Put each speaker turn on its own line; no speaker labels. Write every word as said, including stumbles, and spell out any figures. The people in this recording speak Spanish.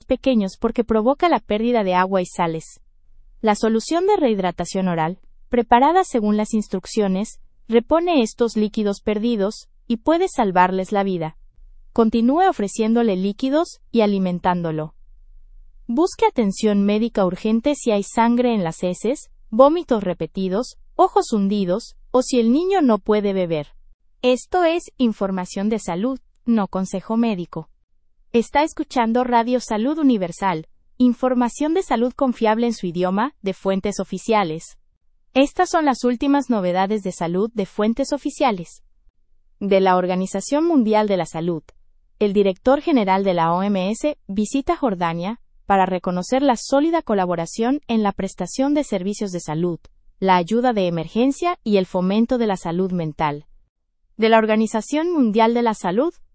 pequeños porque provoca la pérdida de agua y sales. La solución de rehidratación oral, preparada según las instrucciones, repone estos líquidos perdidos y puede salvarles la vida. Continúe ofreciéndole líquidos y alimentándolo. Busque atención médica urgente si hay sangre en las heces, vómitos repetidos, ojos hundidos, o si el niño no puede beber. Esto es información de salud, no consejo médico. Está escuchando Radio Salud Universal, información de salud confiable en su idioma, de fuentes oficiales. Estas son las últimas novedades de salud de fuentes oficiales. De la Organización Mundial de la Salud, el director general de la O M S visita Jordania para reconocer la sólida colaboración en la prestación de servicios de salud, la ayuda de emergencia y el fomento de la salud mental. De la Organización Mundial de la Salud,